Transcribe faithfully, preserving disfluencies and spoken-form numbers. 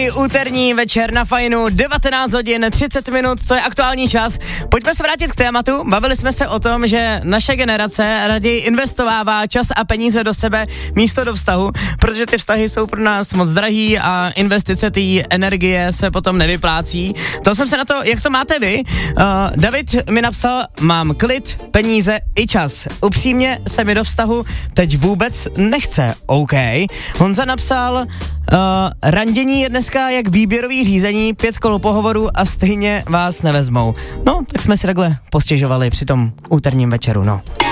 Hezký úterní večer na Fajnu, devatenáct hodin třicet minut, to je aktuální čas. Pojďme se vrátit k tématu. Bavili jsme se o tom, že naše generace raději investovává čas a peníze do sebe místo do vztahu, protože ty vztahy jsou pro nás moc drahý a investice té energie se potom nevyplácí. To jsem se na to, jak to máte vy? Uh, David mi napsal, mám klid, peníze i čas. Upřímně se mi do vztahu teď vůbec nechce, OK. Honza napsal, uh, randění je dneska jak výběrový řízení, pět kol pohovoru a stejně vás nevezmou. No, tak jsme si takhle postěžovali při tom úterním večeru, no.